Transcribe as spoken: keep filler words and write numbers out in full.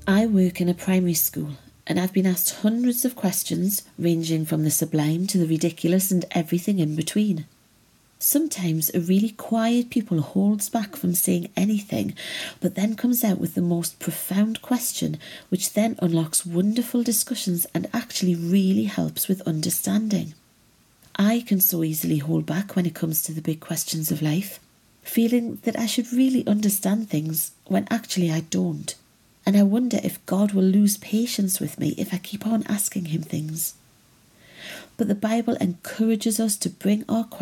I work in a primary school, and I've been asked hundreds of questions ranging from the sublime to the ridiculous and everything in between. Sometimes a really quiet pupil holds back from saying anything, but then comes out with the most profound question, which then unlocks wonderful discussions and actually really helps with understanding. I can so easily hold back when it comes to the big questions of life, feeling that I should really understand things when actually I don't. And I wonder if God will lose patience with me if I keep on asking him things. But the Bible encourages us to bring our questions